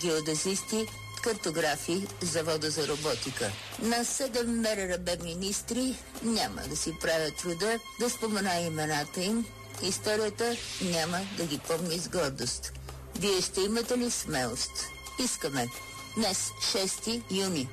геодезисти, картографи, завода за роботика. На 7 МРРБ министри няма да си правя труда да спомена имената им. Историята няма да ги помни с гордост. Вие ще имате ли смелост? Искаме. Днес, 6 юни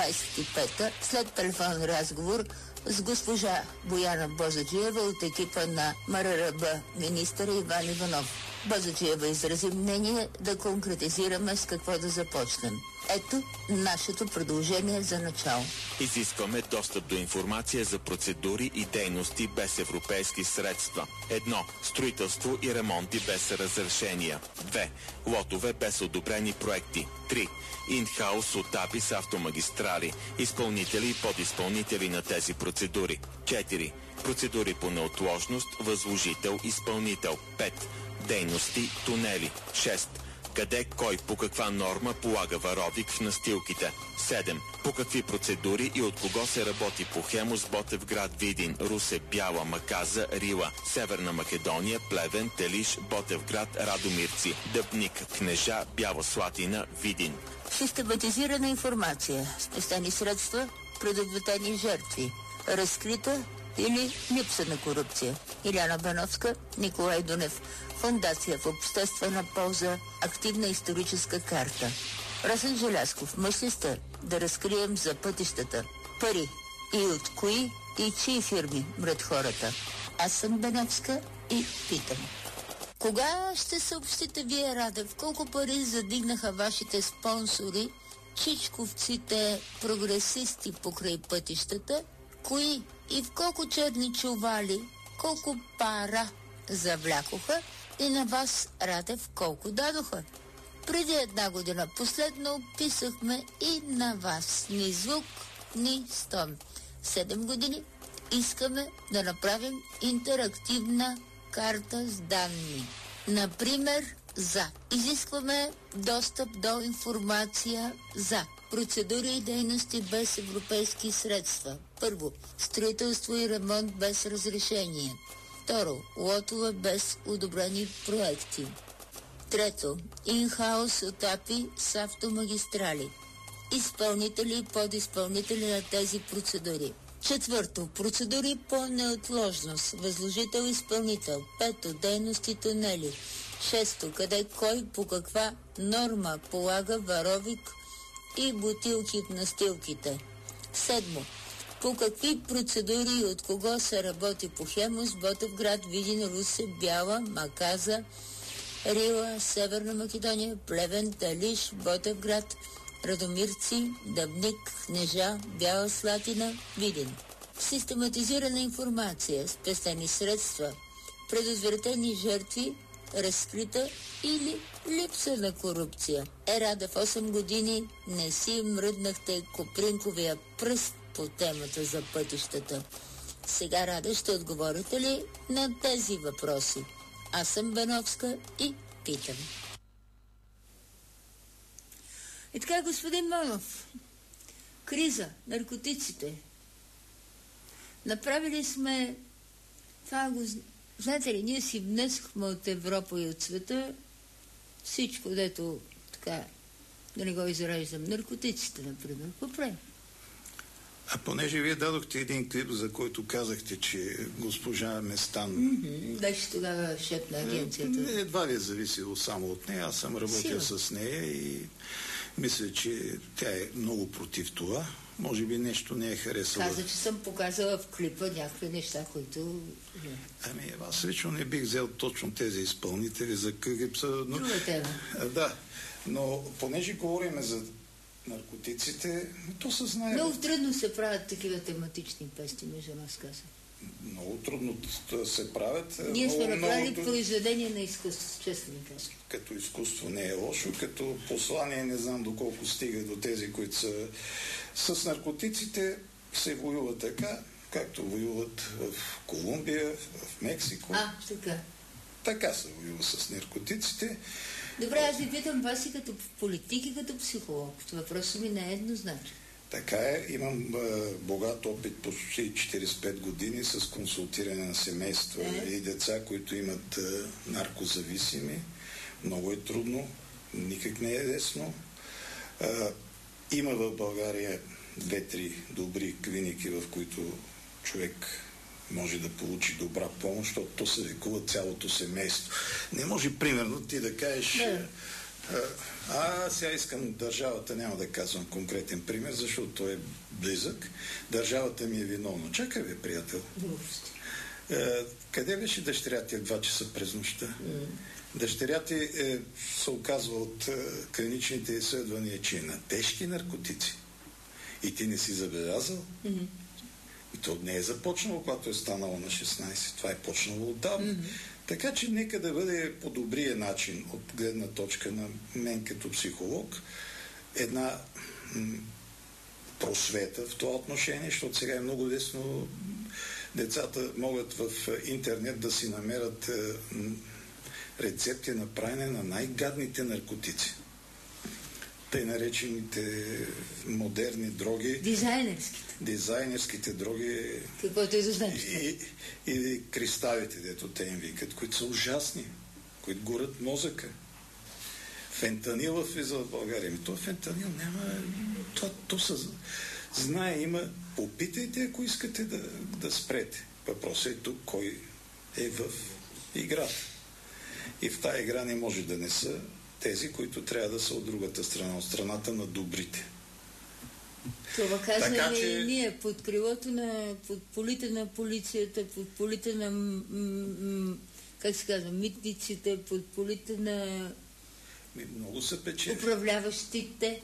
25-та, след телефонен разговор с госпожа Бояна Бозаджиева от екипа на МРРБ, министър Иван Иванов. Бозаджиева изрази мнение да конкретизираме с какво да започнем. Ето нашето предложение за начало. Изискваме достъп до информация за процедури и дейности без европейски средства. 1. Строителство и ремонти без разрешения. 2. Лотове без одобрени проекти. 3. Инхаус отапи с автомагистрали, изпълнители и подизпълнители на тези процедури. 4. Процедури по неотложност, възложител, изпълнител. 5. Дейности, тунели. 6. Къде, кой, по каква норма полага варовик в настилките. 7. По какви процедури и от кого се работи по Хемус, Ботевград, Видин, Русе, Бяла, Маказа, Рила, Северна Македония, Плевен, Телиш, Ботевград, Радомирци, Дъбник, Кнежа, Бяла Слатина, Видин. Систематизирана информация, спестени средства, предотвратени жертви, разкрита или липса на корупция. Иляна Бановска, Николай Дунев. Фондация в обществена полза, активна историческа карта. Росен Желязков, мъж ли сте да разкрием за пътищата? Пари. И от кои и чии фирми мрат хората? Аз съм Бановска и питам. Кога ще съобщите вие, Радев, колко пари задигнаха вашите спонсори, чичковците прогресисти покрай пътищата? Кои и в колко черни чували, колко пара завлякоха и на вас, Радев, колко дадоха? Преди 1 година последно описахме и на вас. Ни звук, ни стон. 7 години искаме да направим интерактивна карта с данни. Например, за. Изискваме достъп до информация за процедури и дейности без европейски средства. Първо, строителство и ремонт без разрешение. Второ, лотове без одобрени проекти. Трето, инхаус отапи с автомагистрали. Изпълнители и подизпълнители на тези процедури. Четвърто, процедури по неотложност. Възложител-изпълнител. Пето, дейности тунели. Шесто, къде кой по каква норма полага варовик и бутилки в настилките. Седмо, по какви процедури и от кого се работи по Хемус, Ботевград, Видин, Русе, Бяла, Маказа, Рила, Северна Македония, Плевен, Талиш, Ботевград, Радомирци, Дъбник, Кнежа, Бяла Слатина, Видин. Систематизирана информация, спестени средства, предотвратени жертви, разкрита или липса на корупция. Рада, в 8 години не си мръднахте копринковия пръст по темата за пътищата. Сега, Рада, ще отговорите ли на тези въпроси? Аз съм Бановска и питам. И така, господин Манов, криза, наркотиците. Направили сме това, знаете ли, ние си внесохме от Европа и от света всичко, дето така, да не го изреждам, наркотиците, например. Попре. А понеже вие дадохте един клип, за който казахте, че госпожа Местан... Беше тогава шеф на агенцията. Едва ли е зависело само от нея. Аз съм работил с нея и мисля, че тя е много против това. Може би нещо не е харесало. Каза, че съм показала в клипа някакви неща, които... Ами, аз лично не бих взел точно тези изпълнители за клипса. Но... Друга тема. Да, но понеже говорим за наркотиците, то се знае... Много трудно се правят такива тематични песни, между нас каза. Много трудно се правят. Ние сме направили произведение на изкуство, честно ми казвам. Като изкуство не е лошо, като послание не знам доколко стига до тези, които са с наркотиците, се воюва така, както воюват в Колумбия, в Мексико. Така. Така се воюва с наркотиците. Добре, аз ви питам вас и като политик и като психолог. Въпросът ми не е еднозначен. Така е. Имам богат опит почти 45 години с консултиране на семейства и деца, които имат наркозависими. Много е трудно, никак не е лесно. Има в България 2-3 добри клиники, в които човек може да получи добра помощ, защото то се лекува цялото семейство. Не може, примерно, ти да кажеш сега искам държавата, няма да казвам конкретен пример, защото той е близък. Държавата ми е виновна. Чакай, бе, приятел. Къде беше дъщеря ти в 2 часа през нощта? Дъщеря ти се оказва от клиничните изследвания, че е на тежки наркотици. И ти не си забелязал? И то не е започнало, когато е станало на 16. Това е почнало отдавна. Така че нека да бъде по добрия начин, от гледна точка на мен като психолог, една просвета в това отношение, защото сега е много лесно. Децата могат в интернет да си намерят рецепти на правене на най-гадните наркотици. Тъй наречените модерни дроги. Дизайнерските дроги. Каквото значи. И кристалите, дето те им викат, които са ужасни, които горят мозъка. Фентанил влиза в България. То фентанил няма... То се знае, има... Попитайте, ако искате да спрете. Въпросът е тук, кой е в играта. И в тази игра не може да не са тези, които трябва да са от другата страна, от страната на добрите. Това казваме и ние, под крилото на, под полите на полицията, под полите на, как се казва, митниците, под полите на много са печели. Управляващите.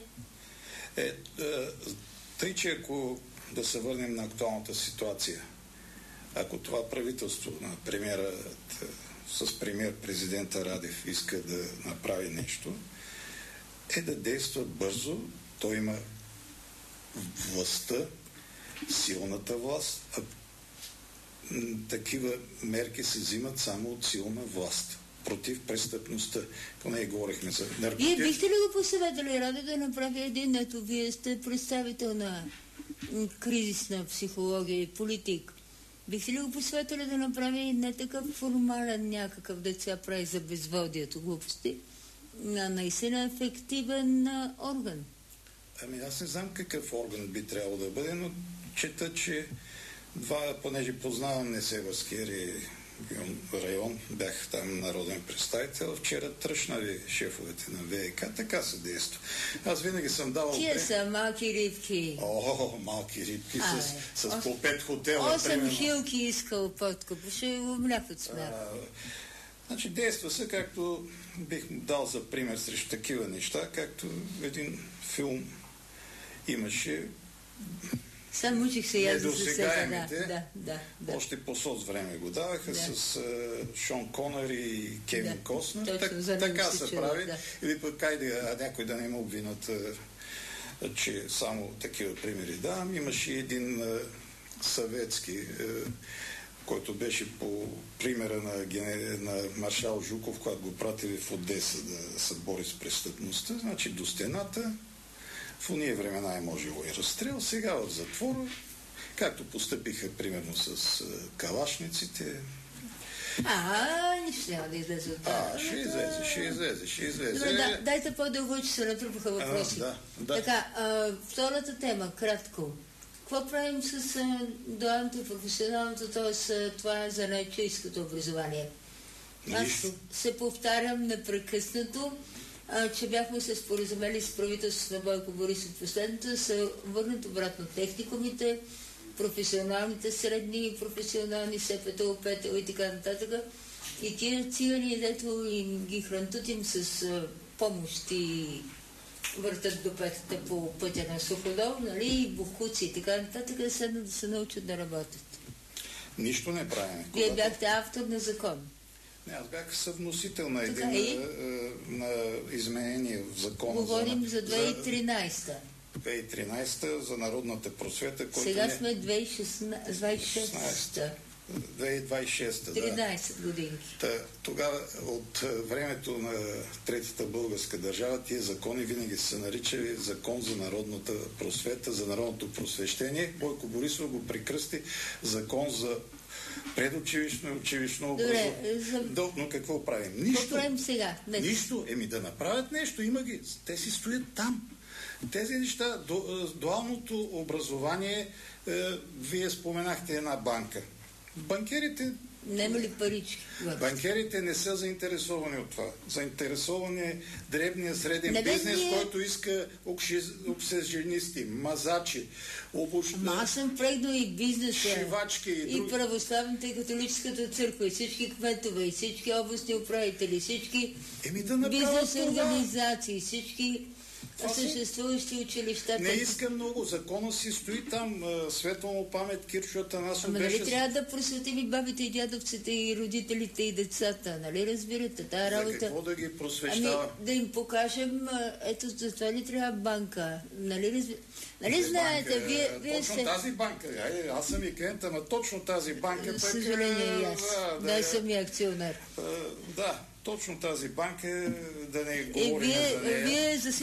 Тъй, че ако да се върнем на актуалната ситуация, ако това правителство на премиера с премиер президента Радев иска да направи нещо, е да действа бързо. Той има властта, силната власт, а такива мерки се взимат само от силна власт против престъпността. Поне говорихме за наркотици. Вие бихте ли го посъветвали, Радо, да направи един, ето вие сте представител на кризисна психология и политик. Бихте ли го посъветвали да направи не такъв формален някакъв деца прави за безводието глупости, а наистина ефективен орган? Аз не знам какъв орган би трябвало да бъде, но чета, че понеже познавам Несебърския район, бях там народен представител, вчера тръщнали шефовете на ВК, така се действа. Аз винаги съм давал... Тия са малки рибки. Малки рибки с по 5 хотела. 8 хилки искал подкуп, ще умлякат смях. Значи действа се, както бих дал за пример срещу такива неща, както един филм имаше. Сам учих се я за недосегаемите. Още по соц време го даваха с Шон Конър и Кевин Костнер. Така се прави. Или пък някой да не му обвинат, че само такива примери давам. Имаше един съветски, който беше по примера на маршал Жуков, когато го пратили в Одеса да се бори с престъпността. Значи до стената. В уния времена е можело и разстрел. Сега в затвора, както постъпиха примерно с калашниците. Нищо няма да излезе от това. Ще излезе. Добре, дайте по-дълго, че се натрупаха въпроси. Така, втората тема, кратко. Какво правим с дуалното и професионалното, т.е. това е за занаятчийското образование? Аз се повтарям непрекъснато, че бяхме се споразумели с правителството на Бойко Борисов последното да се върнат обратно техникумите, професионалните средни, професионални СПТО, ПТО и така нататък. И тия цигани, дето им ги хрантутим с помощ и въртат до петата по пътя на Суходол, нали, бухуци и така нататък, да седнат да се научат да работят. Нищо не правим. Вие бяхте автор на закон. Аз бях съвносител на на изменение в закона. Говорим за 2013. 2013 за народната просвета. Сега сме 2026. 13 години. Тогава от времето на Третата българска държава тия закони винаги са наричали закон за народната просвета, за народното просвещение. Бойко Борисов го прекръсти закон за предучилищно и училищно Добре, образование. Но какво правим? Нищо. Какво правим сега? Нищо. Да направят нещо. Има ги. Те си стоят там. Тези неща, дуалното образование, вие споменахте една банка. Банкерите... Нема ли парички? Банкерите не са заинтересовани от това. Заинтересован е дребния среден бизнес, който иска обсеженисти, мазачи, аз съм прегнал и бизнеса, шивачки, и православната и католическата църква, и всички кметове, и всички областни управители, всички бизнес организации, всички съществуващи училища. Не иска много. Закона си стои там. Светла му памет Кирчо Атанасов беше... Нали трябва да просветим и бабите, и дядовците, и родителите, и децата. Нали разбирате? Тая работа... За какво да ги просвещава? Да им покажем, ето за това ли трябва банка. Нали знаете, вие точно сте... тази банка. Аз съм и клиент, ама точно тази банка... Съжаление и аз. Да, съм и акционер. Да. Точно тази банка, да не говорим за нея. Вие за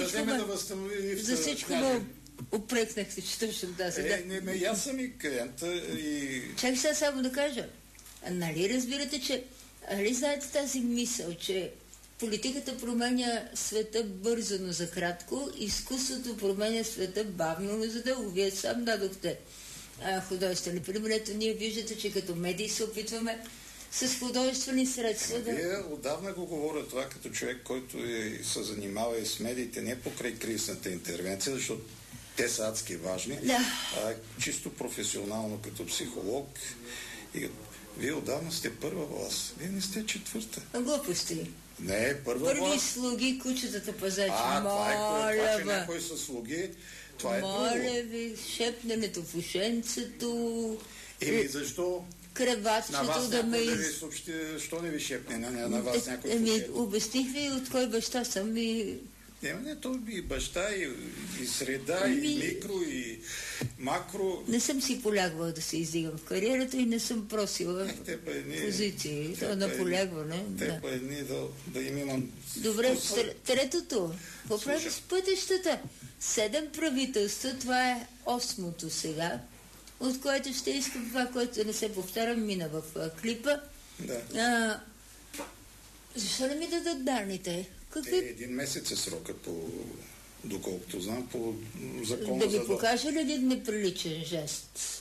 всичко ме упрекнахте, че точно тази. Аз съм и клиента и... Чакай сега само да кажа. Нали разбирате, че... Нали знаете тази мисъл, че политиката променя света бързо, но за кратко, изкуството променя света бавно, но за дълго. Вие сам дадохте художествени пример. Ето ние виждате, че като медии се опитваме с художествени средства. Вие отдавна го говоря това като човек, който се занимава и с медиите не покрай кризисната интервенция, защото те са адски важни, чисто професионално като психолог. И вие отдавна сте първа власт. Вие не сте четвърта. Глупости. Не, първа власт. Първи слуги, кучетата пазачи. Това че някои са слуги, това е друго. Моля ви, шепненето в ушенцето. Защо? Кръвачето да ме Що не ви шепне на вас някой? Обясних ви от кой баща съм и... То и баща, и среда, и микро, и макро. Не съм си полягвала да се издигам в кариерата и не съм просила позиции. На полягване. Те па едни да им имам... Добре, третото. Поправи с пътищата. 7 правителства, това е 8-то сега, от което ще искам това, което не се повтаря, мина в клипа. Да. Защо не ми дадат данните? Един месец е срока, доколкото знам, по закона да ви покажа ли един неприличен жест?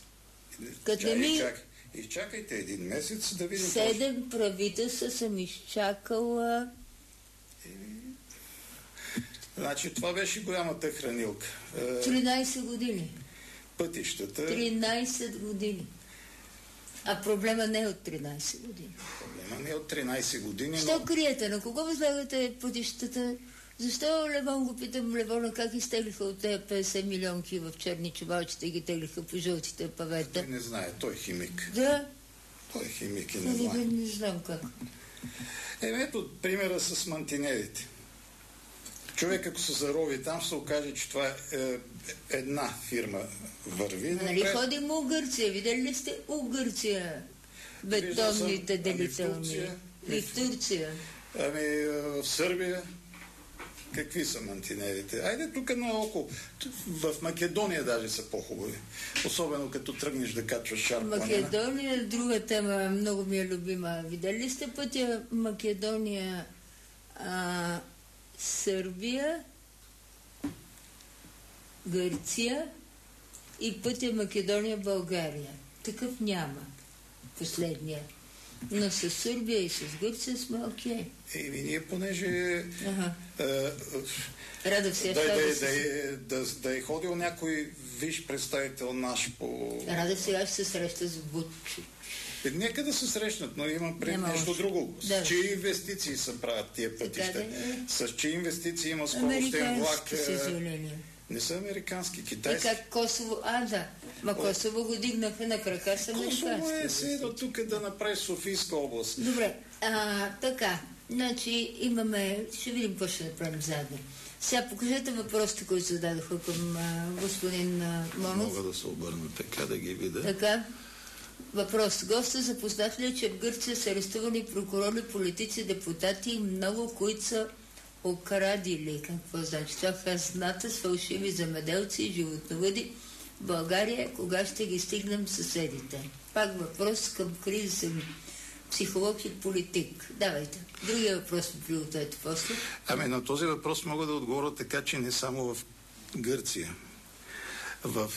Изчакайте един месец да видим... 7 правителства съм изчакала... Значи това беше голямата хранилка. 13 години. Пътищата... 13 години. А проблема не е от 13 години. Проблема не е от 13 години, Що криете? На кого възлагате пътищата? Защо Левон го питам, Левона, как изтеглиха от тези 50 милионки в черни чувалчета и ги теглиха по жълтите павета? Той не знае, той е химик. Да? Той е химик и не знае. Не знам как. Ето примера с мантинелите. Човек, ако се зарови там, се окаже, че това е една фирма върви. Нали ходим у Гърция? Видели ли сте у Гърция бетонните делителни? И в Турция. В Сърбия. Какви са мантинелите? Айде тук наоколо. В Македония даже са по-хубави. Особено като тръгнеш да качваш шар-планина. Македония е друга тема, много ми е любима. Видели ли сте пътя Македония, Сърбия, Гърция и пътя Македония-България? Такъв няма. Последния. Но с Сърбия и с Гърция сме окей. Ние понеже... Да е ходил някой виж представител наш по... Радев сега ще се среща с Вучич. Нека да се срещнат, но имам пред нещо друго. С чии инвестиции се правят тия пътища? С чии инвестиции има скоростен влак? Не са американски, китайски. И как Косово... Косово го дигнаха на крака с американски. Косово е седо тук да направи Софийска област. Добре, така. Значи имаме... Ще видим какво ще направим заедно. Сега покажете въпросите, които зададоха към господин Монов. Мога да се обърна така, да ги видя. Така. Въпрос. Госта запознат ли е, че в Гърция са арестувани прокурори, политици, депутати и много, които са окрадили? Какво значи? Това хазната с фалшиви земеделци и животновъди България, кога ще ги стигнем съседите? Пак въпрос към кризисен психолог и политик. Давайте. Другия въпрос ми пригответе после. На този въпрос мога да отговоря така, че не само в Гърция. В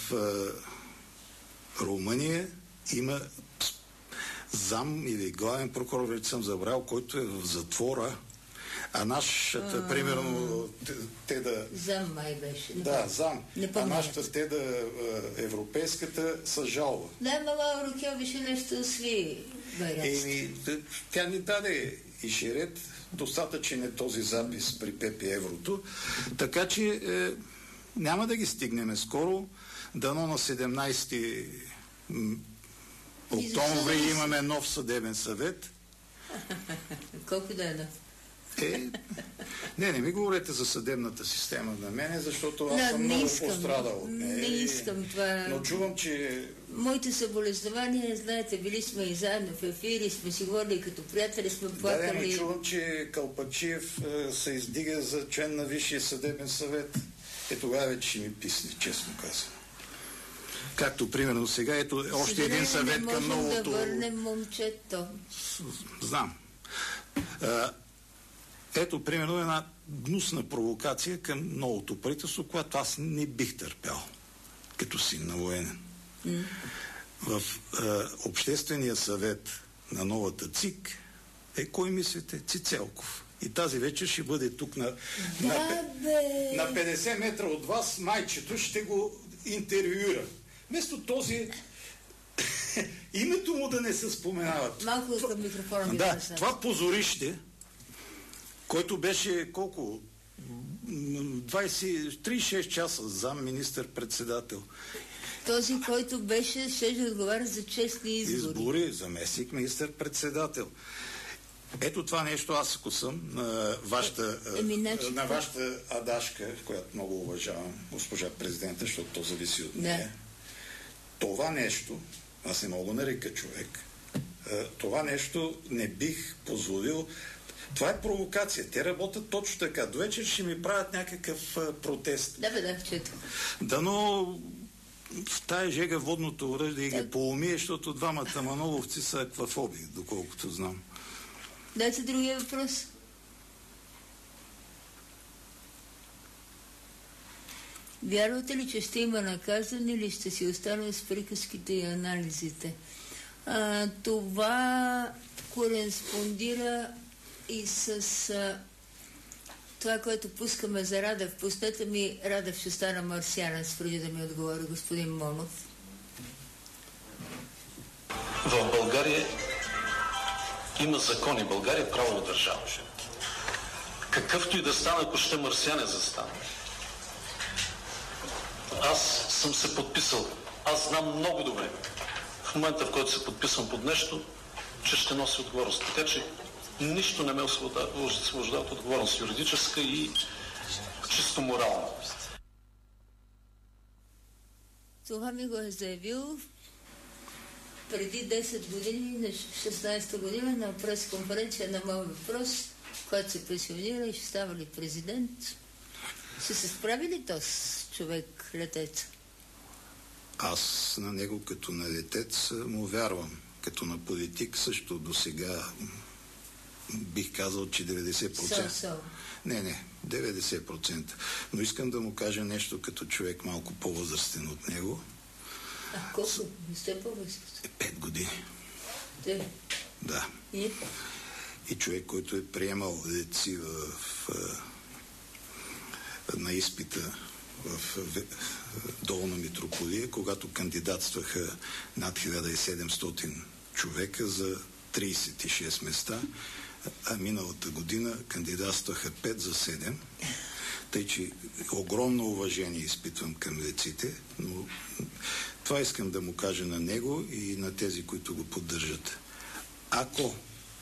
Румъния има зам или главен прокурор, вече съм забрал, който е в затвора, а нашата, примерно, Зам май беше. Да, зам. А нашата европейската са жалва. Да, мала Рукя беше нещо сви. Тя ни даде и шерет, достатъчен е този запис при Пепи Еврото, така че няма да ги стигнем скоро. Дано на 17 октомври имаме нов съдебен съвет. Колко да е да? Не ми говорете за съдебната система на мене, защото аз съм много пострадал. Не искам това. Но чувам, че... Моите съболезнования, знаете, били сме и заедно в ефири, сме си говорили като приятели, сме плакали. Да, чувам, че Калпачиев се издига за член на Висшия съдебен съвет. Тогава вече ще ми писне, честно казвам. Както примерно сега, ето още един съвет към новото... Не можем да върнем момчето. Знам. Ето, примерно, една гнусна провокация към новото правителство, която аз не бих търпял, като син на военен. В Обществения съвет на новата ЦИК кой мислите? Цицелков. И тази вечер ще бъде тук на 50 метра от вас, майчето ще го интервюира. Вместо този името му да не се споменават. Малко към микрофона. Това позорище, който беше колко? 36 часа зам министър-председател. Този, който беше, ще отговаря за честни избори. Заместник министър-председател. Ето това нещо, аз ако съм на вашата адашка, която много уважавам, госпожа президента, защото то зависи от нея. Това нещо, аз не мога да нарека човек, това нещо не бих позволил. Това е провокация. Те работят точно така. До вечер ще ми правят някакъв протест. Чето. Дано в тая жега водното оръжие и ги поумие, защото двамата маноловци са аквафоби, доколкото знам. Дайте другия въпрос. Вярвате ли, че ще има наказани или ще си остане с приказките и анализите? Това кореспондира и с това, което пускаме за Радев. Пуснете ми, Радев ще стана марсианец, преди да ми отговори господин Монов. В България има закони. България е правова държава. Какъвто и да стане, ако ще марсианец да стане. Аз съм се подписал. Аз знам много добре в момента, в който се подписвам под нещо, че ще носи отговорност. Така че нищо не ме освобождава от отговорност, юридическа и чисто морална. Това ми го е заявил преди 10 години, на 16-та година, на пресконференция на моят въпрос, когато се пенсионира и ще става ли президент. Ще се справи ли този човек, летец? Аз на него като на летец му вярвам. Като на политик също до сега бих казал, че 90%. Не, 90%. Но искам да му кажа нещо като човек малко по-възрастен от него. Колко? Не сте по-възрастен? 5 години. Те? Да. И човек, който е приемал летци на изпита в Долна Митрополия, когато кандидатстваха над 1700 човека за 36 места, а миналата година кандидатстваха 5 за 7. Тъй, че огромно уважение изпитвам към летците, но това искам да му кажа на него и на тези, които го поддържат. Ако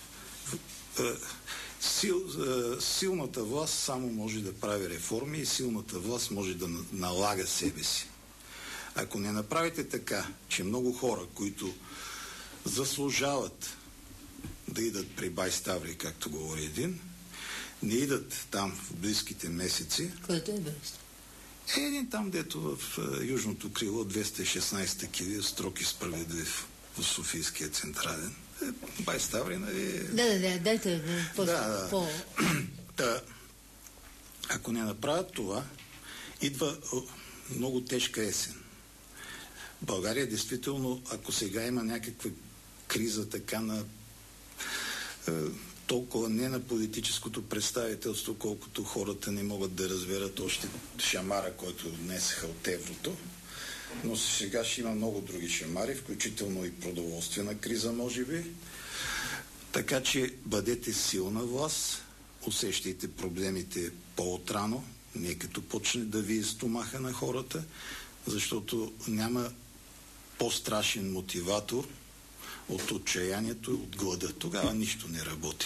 силната власт само може да прави реформи и силната власт може да налага себе си. Ако не направите така, че много хора, които заслужават да идат при Бай Ставри, както говори един, не идат там в близките месеци. Който е без? Един там, дето в южното крило, 216 килия, строг и справедлив в Софийския централен. Бай Ставрина е... Да, дайте по... Ако не направят това, идва много тежка есен. България действително, ако сега има някаква криза така на толкова не на политическото представителство, колкото хората не могат да разберат още шамара, който днесаха от еврото, но сега ще има много други шамари, включително и продоволствена криза, може би. Така че бъдете силна власт, усещайте проблемите по-отрано, не като почне да вие стомаха на хората, защото няма по-страшен мотиватор от отчаянието и от глада. Тогава нищо не работи.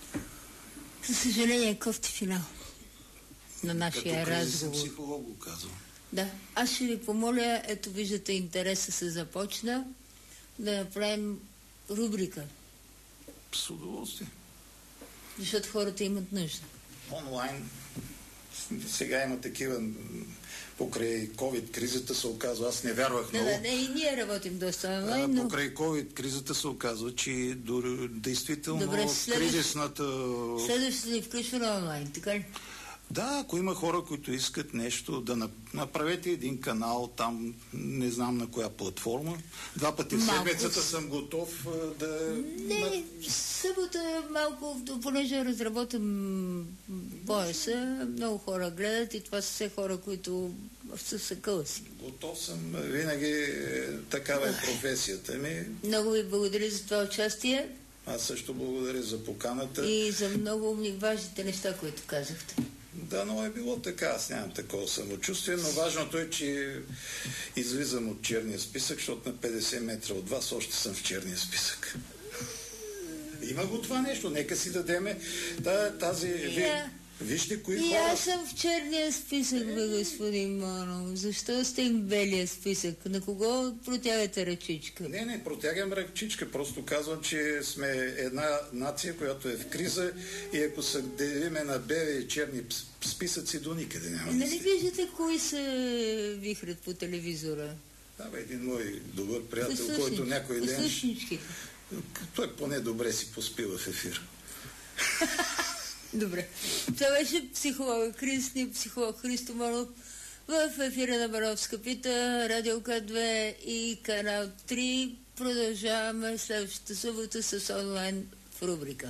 За съжаление, кофти финал на нашия разговор. Като психолог го казвам. Да, аз ще ви помоля, ето виждате, интереса се започна, да направим рубрика. С удоволствие. Защото хората имат нужда. Онлайн. Сега има такива, покрай COVID-кризата се оказва, аз не вярвах много. Да, и ние работим доста онлайн, но... Покрай COVID-кризата се оказва, че действително добре, кризисната... Следващото ни включва на онлайн, така ли? Да, ако има хора, които искат нещо, да направете един канал там, не знам на коя платформа. 2 пъти в седмицата съм готов да... Не, събота малко, понеже разработам пояса, много хора гледат и това са все хора, които са кълси. Готов съм, винаги такава е професията ми. Много ви благодаря за това участие. Аз също благодаря за поканата. И за много важните неща, които казахте. Да, но е било така. Аз нямам такова самочувствие, но важното е, че излизам от черния списък, защото на 50 метра от вас още съм в черния списък. Има го това нещо. Нека си дадеме тази... Вижте кои хора... И аз съм в черния списък, господин Манов. Защо сте в белия списък? На кого протягате ръчичка? Не протягам ръчичка. Просто казвам, че сме една нация, която е в криза и ако се делиме на бели и черни списъци, до никъде няма. Нали виждате кои се вихрят по телевизора? Да, един мой добър приятел, който някой ден... Той поне добре си поспива в ефир. Добре. Това беше психолог, кризисния психолог Христо Манов в ефира на Бановска пита, Радио К2 и Канал 3. Продължаваме следващата събота с онлайн в рубрика.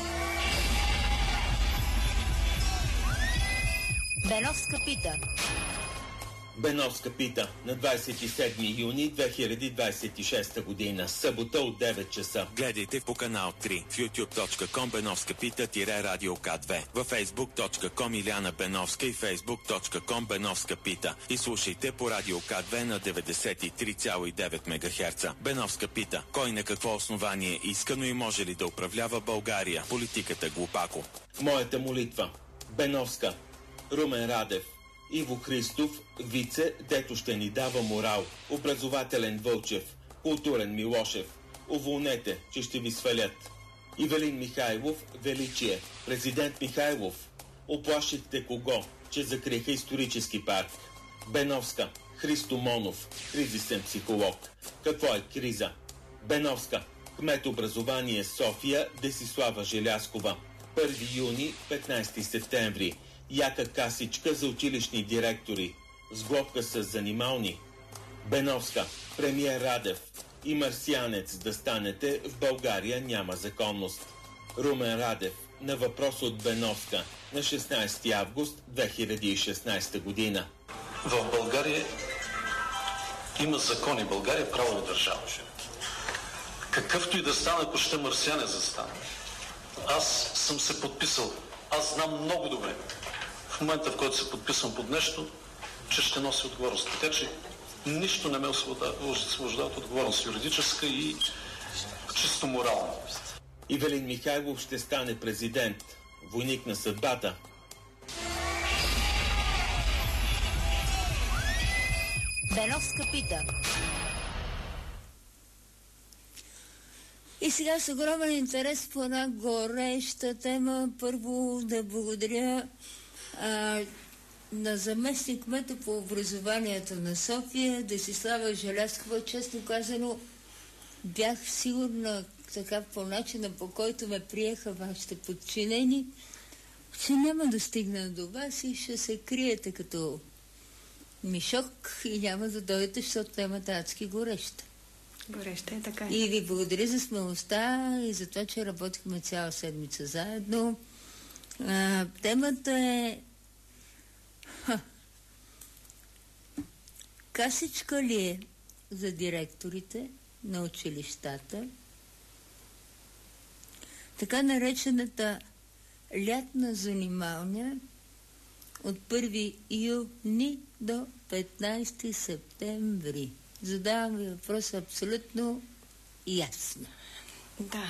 Бановска пита. Беновска пита на 27 юни 2026 година, събота от 9 часа. Гледайте по канал 3 в youtube.com Беновска пита-радио К2, в facebook.com Иляна Беновска и facebook.com Беновска пита и слушайте по радио К2 на 93,9 МГц. Беновска пита. Кой на какво основание искано и може ли да управлява България? Политиката глупако. Моята молитва. Беновска. Румен Радев. Иво Христов, вице, дето ще ни дава морал. Образователен Вълчев. Културен Милошев. Уволнете, че ще ви свалят. Ивелин Михайлов, величие. Президент Михайлов. Оплашихте кого? Че закриха исторически парк. Беновска. Христо Монов. Кризисен психолог. Какво е криза? Беновска. Кмет образование София, Десислава Желяскова. 1 юни, 15 септември. Яка касичка за училищни директори. Сглобка с занимални. Беновска. Премиер Радев. И марсианец да станете, в България няма законност. Румен Радев. На въпрос от Беновска на 16 август 2016 година. В България има закони. България е правова държава. Какъвто и да стане, ако ще марсианец да стане. Аз съм се подписал. Аз знам много добре. В момента, в който се подписвам под нещо, че ще носи отговорност. Така че нищо не ме освобождава от отговорност юридическа и чисто морална. Ивелин Михайлов ще стане президент. Войник на съдбата. Беновска пита. И сега с огромен интерес по една гореща тема. Първо да благодаря на заместник кмета по образованието на София, Десислава Желязкова, честно казано, бях сигурна така по начина, по който ме приеха вашите подчинени, че няма да стигна до вас и ще се криете като мишок и няма да дойдете, защото темата адски гореща. Гореща е, така. И ви благодаря за смелостта и за това, че работихме цяла седмица заедно. Темата е касичка ли е за директорите на училищата така наречената лятна занималня от 1 юни до 15 септември. Задавам ви въпрос абсолютно ясно. Да.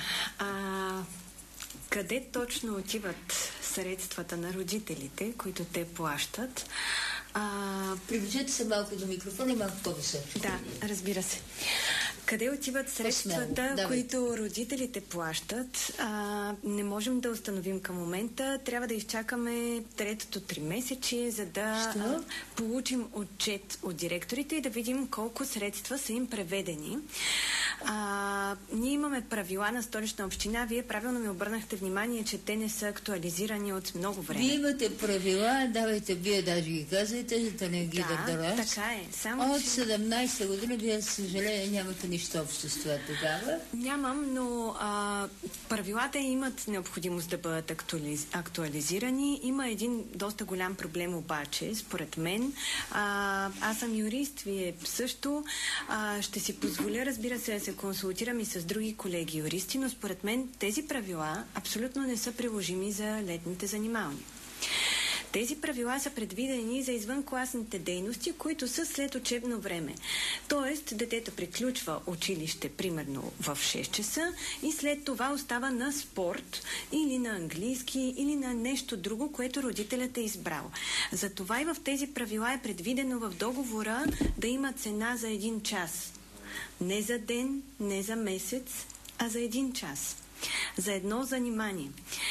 Къде точно отиват средствата на родителите, които те плащат? Приближете се малко до микрофона и малко по-високо. Да, разбира се. Къде отиват средствата, които родителите плащат? Не можем да установим към момента. Трябва да изчакаме третото 3-месечие, за да получим отчет от директорите и да видим колко средства са им преведени. Ние имаме правила на Столична община. Вие правилно ми обърнахте внимание, че те не са актуализирани от много време. Вие имате правила, давайте вие даже ги казвайте, за да не ги да, така е. Само, от 17 години вие, съжаление, нямате нищо общо с това тогава. Нямам, но правилата имат необходимост да бъдат актуализирани. Има един доста голям проблем обаче, според мен. Аз съм юрист, вие също. Ще си позволя, разбира се, да се консултирам и с други колеги юристи, но според мен тези правила абсолютно не са приложими за летните занимални. Тези правила са предвидени за извънкласните дейности, които са след учебно време. Тоест, детето приключва училище примерно в 6 часа и след това остава на спорт или на английски или на нещо друго, което родителят е избрал. Затова и в тези правила е предвидено в договора да има цена за 1 час. Не за ден, не за месец, а за 1 час. За едно занимание.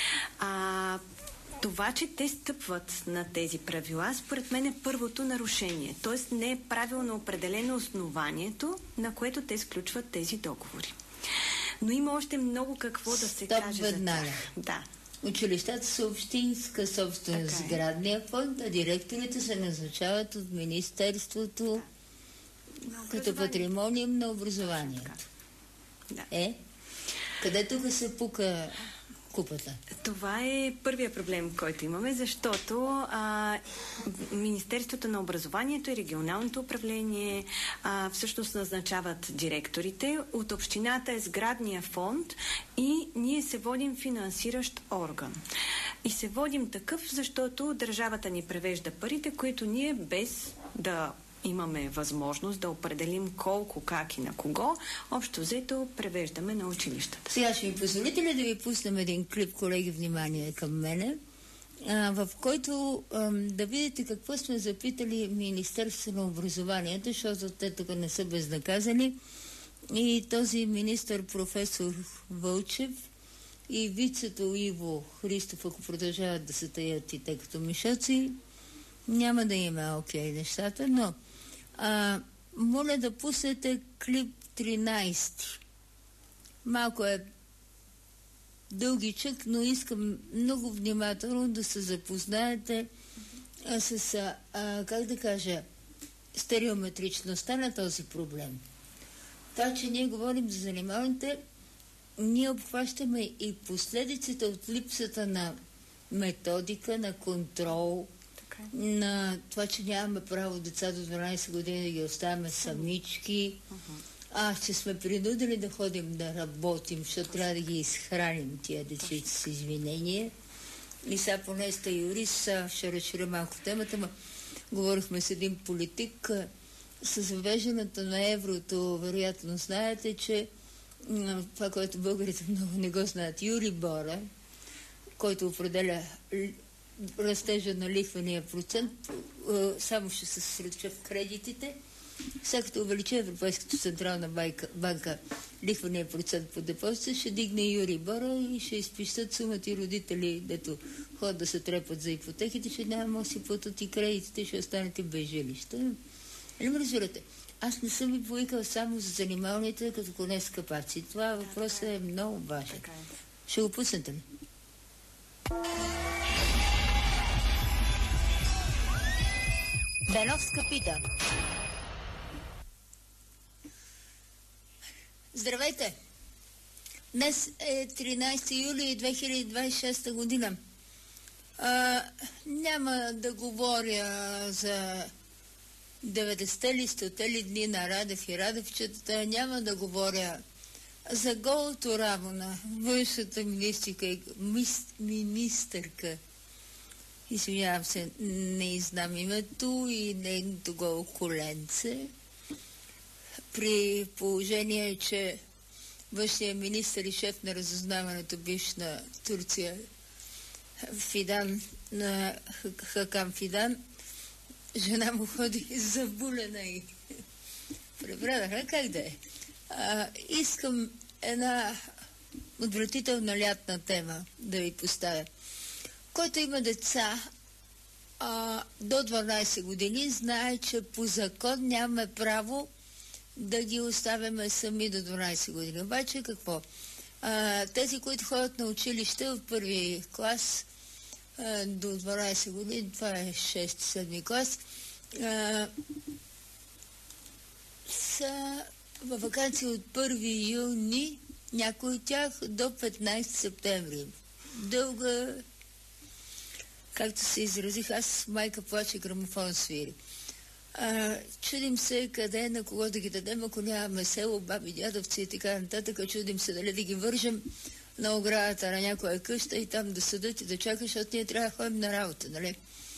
Това, че те стъпват на тези правила, според мен е първото нарушение. Тоест не е правилно определено основанието, на което те сключват тези договори. Но има още много какво да се каже за тях. Да. Училищата са общинска собственост, сградния фонд, а директорите се назначават от Министерството като патримониум на образованието. Да. Къде тук се пука купата? Това е първия проблем, който имаме, защото Министерството на образованието и регионалното управление всъщност назначават директорите. От общината е сградния фонд и ние се водим финансиращ орган. И се водим такъв, защото държавата ни превежда парите, които ние без да имаме възможност да определим колко, как и на кого, общо взето превеждаме на училищата. Сега ще ми позволите ли да ви пуснем един клип, колеги, внимание към мене, в който да видите какво сме запитали Министерството на образованието, защото те тук не са безнаказани. И този министър, професор Вълчев, и вицето Иво Христов, ако продължават да се таят и те като мишаци, няма да има окей нещата, но моля да пуснете клип 13. Малко е дългичък, но искам много внимателно да се запознаете с, как да кажа, стереометричността на този проблем. Това, че ние говорим за занималните, ние обхващаме и последиците от липсата на методика, на контрол, на това, че нямаме право деца до 12 години да ги оставяме самички. Ще сме принудили да ходим да работим, защото трябва да ги изхраним тия децици с извинение. И сега поне сте юрист, ще разширя малко темата, но говорихме с един политик. С въвеждането на еврото, вероятно знаете, че това, което българите много не го знаят, Юрибора, който определя растежа на лихвения процент, само ще се съсредоточа в кредитите. Сега като увеличи Европейската централна банка лихвения процент по депозита, ще дигне Юрибора и ще изпищат сумати родители, дето ходят да се трепат за ипотеките, че няма да си платят и кредитите, ще останете без жилища. Нали ме разбирате? Аз не съм ви поикал само за занималните като конец капаци. Това въпрос е много важен. Ще го пуснете ли? Беновска пита. Здравейте! Днес е 13 юли 2026 година. Няма да говоря за 90-те ли, 100-те ли дни на Радев и Радевчетата, няма да говоря за голото рамо на външната министърка. Извинявам се, не знам името и нейното голо коленце. При положение, че външният министър и шеф на разузнаването бивш на Турция Фидан, на Хакам Фидан, жена му ходи забулена и пребрадаха, как да е. Искам една отвратителна лятна тема да ви поставя. Който има деца до 12 години, знае, че по закон нямаме право да ги оставяме сами до 12 години. Обаче какво? Тези, които ходят на училище в първи клас до 12 години, това е 6-7 клас, са във ваканции от 1 юни, някои от тях до 15 септември. Дълга, както се изразих, аз майка плаче, грамофон свири. Чудим се къде, на кого да ги дадем, ако нямаме село, баби, дядовци и така нататък. Чудим се дали да ги вържем на оградата на някоя къща и там да седат и да чакаш, защото ние трябва да ходим на работа, нали?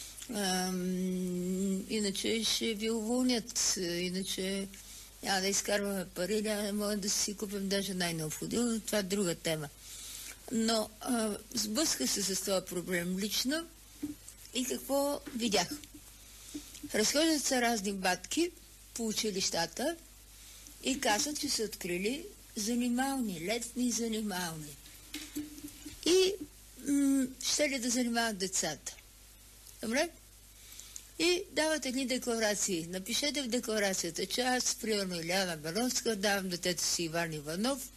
Иначе ще ви уволнят, иначе няма да изкарваме пари, няма да могат да си купим даже най-необходимо. Това е друга тема. Но сблъсках се с това проблем лично и какво видях? Разхождат се разни батки по училищата и казват, че са открили занимални, летни занимални. И ще ли да занимават децата? Добре? И дават едни декларации. Напишете в декларацията, че аз, примерно Иляна Беновска, давам детето си Иван Иванов.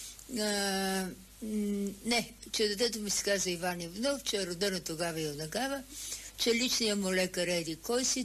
Не, че детето ми се казва Иван Иванов, че е родено тогава и онагава, че личният му лекар еди кой си,